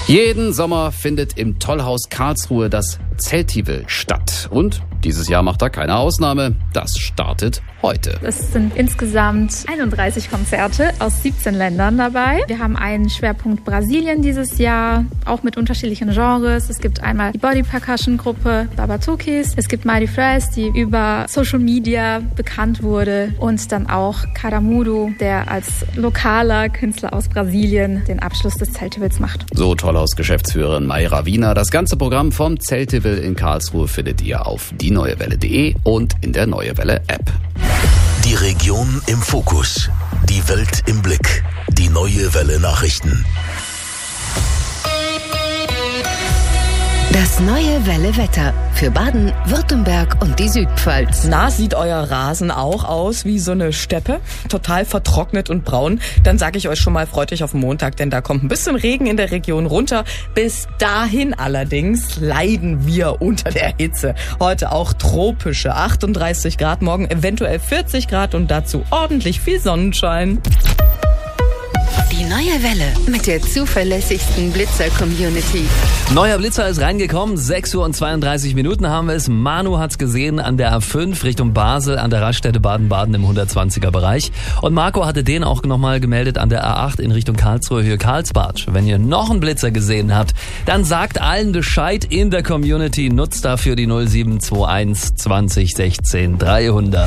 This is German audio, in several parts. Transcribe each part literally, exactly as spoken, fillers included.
Jeden Sommer findet im Tollhaus Karlsruhe das Zeltival statt. Und dieses Jahr macht da keine Ausnahme. Das startet heute. Es sind insgesamt einunddreißig Konzerte aus siebzehn Ländern dabei. Wir haben einen Schwerpunkt Brasilien dieses Jahr, auch mit unterschiedlichen Genres. Es gibt einmal die Body Percussion Gruppe Babatokis. Es gibt Mighty Fresh, die über Social Media bekannt wurde. Und dann auch Karamudo, der als lokaler Künstler aus Brasilien den Abschluss des Zeltivals macht. So Tollhaus-Geschäftsführerin Mayra Wiener. Das ganze Programm vom Zeltival in Karlsruhe findet ihr auf die neue welle punkt de und in der Neue Welle App. Die Region im Fokus, die Welt im Blick, die Neue Welle Nachrichten. Das Neue Welle Wetter für Baden, Württemberg und die Südpfalz. Na, sieht euer Rasen auch aus wie so eine Steppe? Total vertrocknet und braun? Dann sage ich euch schon mal, freut euch auf Montag, denn da kommt ein bisschen Regen in der Region runter. Bis dahin allerdings leiden wir unter der Hitze. Heute auch tropische achtunddreißig Grad, morgen eventuell vierzig Grad und dazu ordentlich viel Sonnenschein. Die Neue Welle mit der zuverlässigsten Blitzer-Community. Neuer Blitzer ist reingekommen, sechs Uhr und zweiunddreißig Minuten haben wir es. Manu hat's gesehen an der A fünf Richtung Basel an der Raststätte Baden-Baden im hundertzwanziger Bereich. Und Marco hatte den auch nochmal gemeldet an der A acht in Richtung Karlsruhe Höhe Karlsbad. Wenn ihr noch einen Blitzer gesehen habt, dann sagt allen Bescheid in der Community. Nutzt dafür die null sieben zwei eins zwanzig sechzehn dreihundert.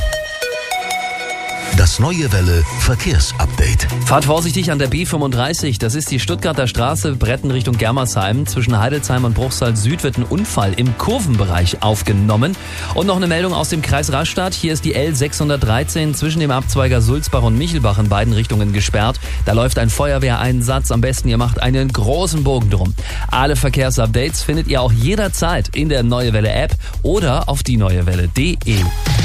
Das Neue Welle Verkehrsupdate. Fahrt vorsichtig an der B fünfunddreißig. Das ist die Stuttgarter Straße, Bretten Richtung Germersheim. Zwischen Heidelsheim und Bruchsal Süd wird ein Unfall im Kurvenbereich aufgenommen. Und noch eine Meldung aus dem Kreis Rastatt. Hier ist die L sechshundertdreizehn zwischen dem Abzweiger Sulzbach und Michelbach in beiden Richtungen gesperrt. Da läuft ein Feuerwehreinsatz. Am besten ihr macht einen großen Bogen drum. Alle Verkehrsupdates findet ihr auch jederzeit in der Neue Welle App oder auf die neue welle punkt de.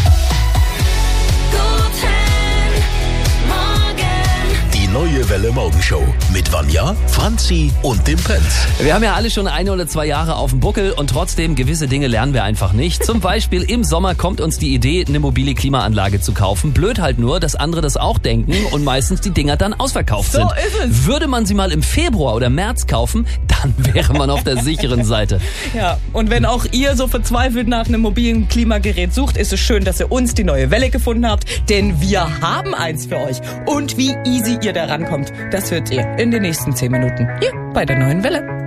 Neue Welle Morgenshow mit Vanja, Franzi und dem Prinz. Wir haben ja alle schon ein oder zwei Jahre auf dem Buckel und trotzdem gewisse Dinge lernen wir einfach nicht. Zum Beispiel im Sommer kommt uns die Idee, eine mobile Klimaanlage zu kaufen. Blöd halt nur, dass andere das auch denken und meistens die Dinger dann ausverkauft sind. So ist es. Würde man sie mal im Februar oder März kaufen, dann wäre man auf der sicheren Seite. Ja, und wenn auch ihr so verzweifelt nach einem mobilen Klimagerät sucht, ist es schön, dass ihr uns die Neue Welle gefunden habt, denn wir haben eins für euch. Und wie easy ihr da rankommt, das hört ihr in den nächsten zehn Minuten hier bei der Neuen Welle.